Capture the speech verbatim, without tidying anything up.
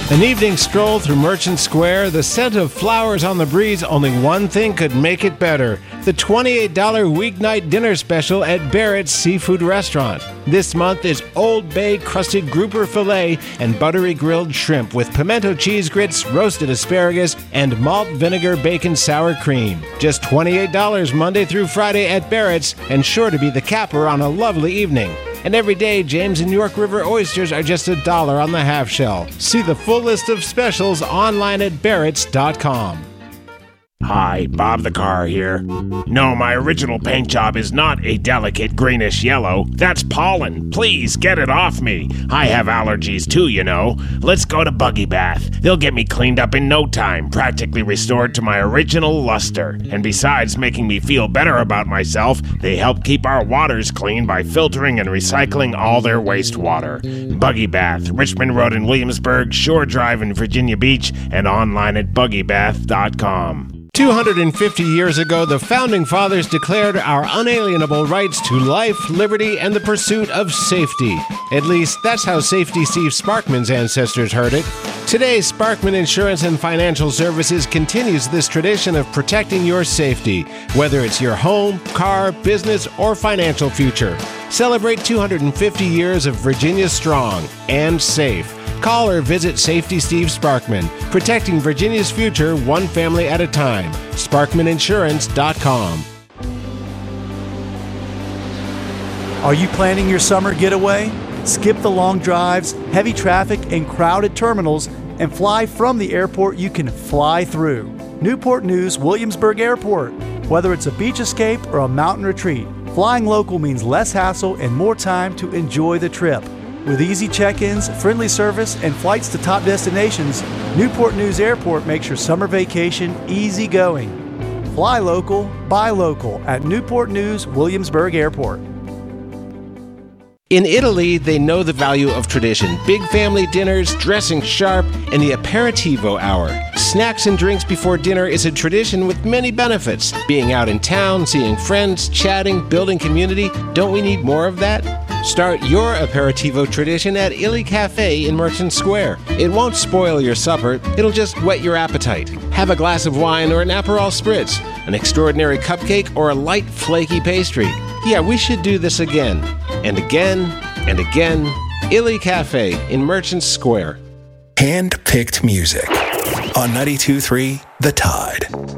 An evening stroll through Merchant Square, the scent of flowers on the breeze, only one thing could make it better. The twenty-eight dollars weeknight dinner special at Barrett's Seafood Restaurant. This month is Old Bay crusted grouper filet and buttery grilled shrimp with pimento cheese grits, roasted asparagus, and malt vinegar bacon sour cream. Just twenty-eight dollars Monday through Friday at Barrett's, and sure to be the capper on a lovely evening. And every day, James and York River oysters are just a dollar on the half shell. See the full list of specials online at barretts dot com. Hi, Bob the Car here. No, my original paint job is not a delicate greenish yellow. That's pollen. Please get it off me. I have allergies too, you know. Let's go to Buggy Bath. They'll get me cleaned up in no time, practically restored to my original luster. And besides making me feel better about myself, they help keep our waters clean by filtering and recycling all their wastewater. Buggy Bath, Richmond Road in Williamsburg, Shore Drive in Virginia Beach, and online at buggy bath dot com. two hundred fifty years ago, the Founding Fathers declared our unalienable rights to life, liberty, and the pursuit of safety. At least, that's how Safety Steve Sparkman's ancestors heard it. Today, Sparkman Insurance and Financial Services continues this tradition of protecting your safety, whether it's your home, car, business, or financial future. Celebrate two hundred fifty years of Virginia strong and safe. Call or visit Safety Steve Sparkman, protecting Virginia's future one family at a time. Sparkman Insurance dot com. Are you planning your summer getaway? Skip the long drives, heavy traffic, and crowded terminals, and fly from the airport you can fly through. Newport News Williamsburg Airport. Whether it's a beach escape or a mountain retreat, flying local means less hassle and more time to enjoy the trip. With easy check-ins, friendly service, and flights to top destinations, Newport News Airport makes your summer vacation easy going. Fly local, buy local at Newport News Williamsburg Airport. In Italy, they know the value of tradition. Big family dinners, dressing sharp, and the aperitivo hour. Snacks and drinks before dinner is a tradition with many benefits. Being out in town, seeing friends, chatting, building community. Don't we need more of that? Start your aperitivo tradition at Illy Cafe in Merchant Square. It won't spoil your supper, it'll just whet your appetite. Have a glass of wine or an Aperol Spritz, an extraordinary cupcake, or a light, flaky pastry. Yeah, we should do this again, and again, and again. Illy Cafe in Merchant Square. Hand-picked music on ninety-two point three The Tide.